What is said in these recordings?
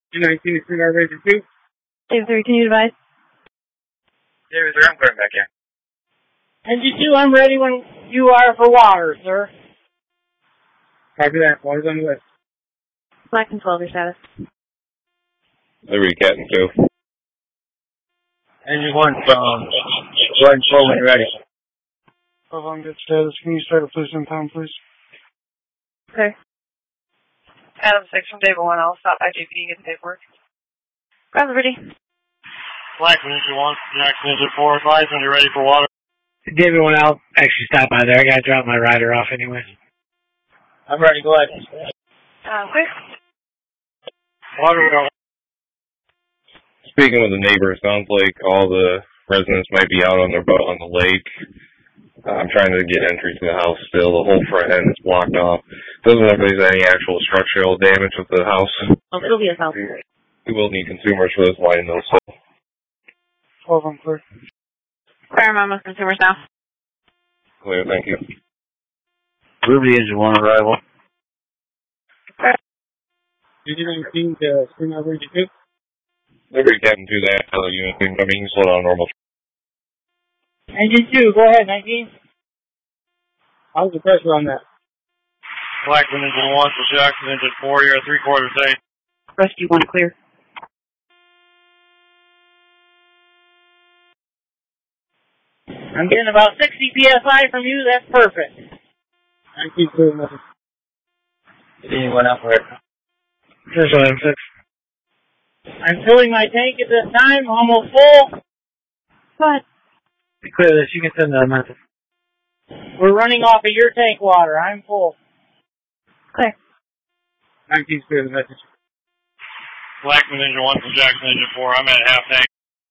219 is Cedar Ranger 2. David 3, can you advise? David 3, I'm going back in. NG2, I'm ready when you are for water, sir. Copy that. Water's on the list. Black and 12, your status. Liberty Captain 2. Engine 1, go ahead and slow when you're ready. On good status. Can you start a police impound, please? Okay. Adam 6 from David 1, I'll stop by JP and get the paperwork. Grab Liberty. Black Ninja 1, Jack Ninja 4, advise when you're ready for water. David 1, I'll actually stop by there. I gotta drop my rider off anyway. I'm ready, go ahead. Quick. Water will. Speaking with the neighbor, it sounds like all the residents might be out on their boat on the lake. I'm trying to get entry to the house still. The whole front end is blocked off. Doesn't look like there's any actual structural damage with the house. Oh, it'll be a house. We will need consumers for this line though, so. 12, I'm clear. Fire mom with consumers now. Clear, thank you. Liberty Engine 1 arrival. 219 to Cedar Ranger 2. Liberty Captain 2, that unit incoming, slow down normal. Engine 2, go ahead, 19. How's the pressure on that? Black Ninja 1 for Jackson Ninja 4, you're at 3/4 day. Rescue 1, clear. I'm getting about 60 PSI from you. That's perfect. 19 clear message. Anyone out for it? Here's what I'm 6. I'm filling my tank at this time, almost full. What? Be clear this, you can send that message. We're running off of your tank water. I'm full. Clear. 19 clear the message. Black Ninja 1 from Jackson Ninja 4, I'm at half tank.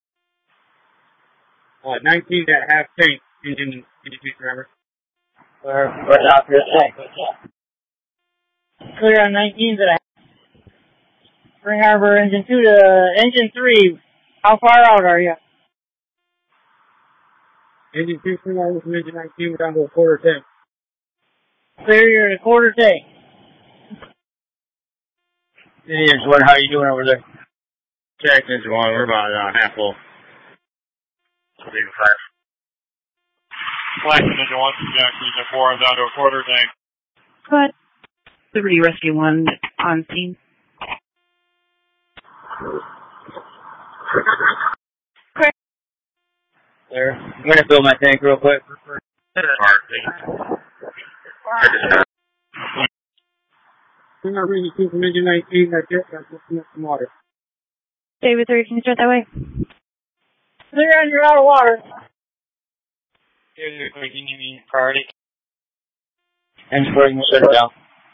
19 at half tank. Engine 2 forever. We're out for the tank. Clear on 19s at Spring Harbor Engine 2 to Engine 3. How far out are you? Engine 2 Spring Harbor from Engine 19, we're down to a quarter tank. Clear, you're at a quarter tank. Engine 1, how are you doing over there? Jack Ninja 1, we're about half full. Black Ninja 1 from Jackson Ninja 4, I'm down to a quarter tank. What? Liberty Rescue 1 on scene. Clear. There. I'm going to fill my tank real quick. Spring Harbor Engine 2 from Engine 19, that's it. That's looking up some water. David 3, can you start that way? Clear on you're out of water. Here's your need priority. Engine 4, you can shut it down.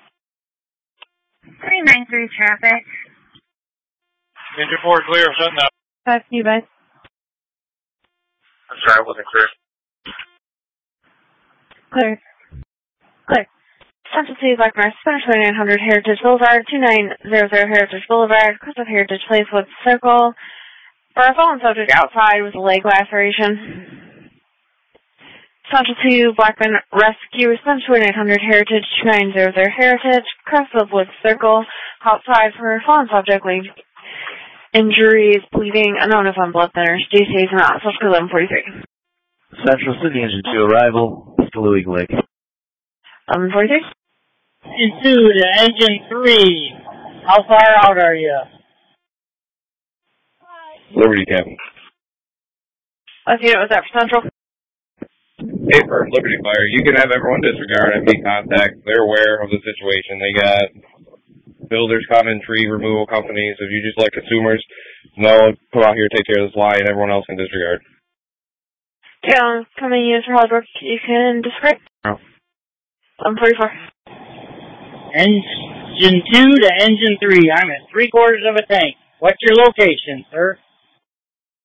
393 traffic. Ninja 4 clear, shutting down. 5, can you advise? I'm sorry, I wasn't clear. Clear. Clear. Central City, Black Mars, Spanish 2900 Heritage Boulevard, 2900 Heritage Boulevard, Crystal Heritage Place, Woods Circle. For a fallen subject outside with a leg laceration. Central 2, Blackman Rescue, Spanish 2900 Heritage, 2900 Heritage, Crystal Woods Circle, outside for a fallen subject, leg injuries, bleeding, unknown if on blood thinners. DC is not, Social 1143. Central City Engine 2 arrival. Louis Glick. 1143. Engine 2 to Engine 3. How far out are you? Liberty Captain. Let's get it. Was that for Central? Hey, for Liberty Fire, you can have everyone disregard MP contact. They're aware of the situation. They got builders coming, tree removal companies. If you just let consumers know, come out here, take care of this line, everyone else can disregard. Yeah, coming in for hard work, you can discredit. Oh. 1144. Engine 2 to Engine 3. I'm at 3/4 of a tank. What's your location, sir?